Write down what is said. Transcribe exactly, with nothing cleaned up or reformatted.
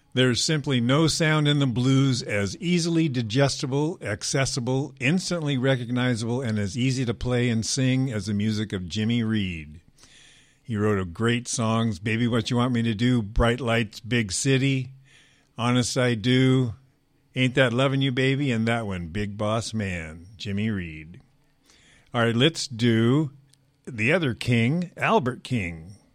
There's simply no sound in the blues as easily digestible, accessible, instantly recognizable, and as easy to play and sing as the music of Jimmy Reed. He wrote a great songs, Baby What You Want Me to Do, Bright Lights, Big City, Honest I Do, Ain't That Lovin' You Baby, and that one, Big Boss Man, Jimmy Reed. All right, let's do the other king, Albert King.